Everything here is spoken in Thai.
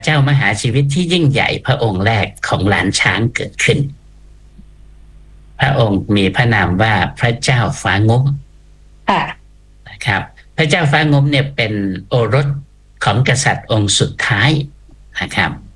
เจ้ามหาชีวิตที่ยิ่งใหญ่พระองค์แรกของหลานช้างเกิดขึ้นพระองค์มีพระนามว่าพระเจ้าฟ้างุ้มนะครับพระเจ้าฟ้างุ้มเนี่ยเป็นโอรสของกษัตริย์องค์สุดท้ายนะครับ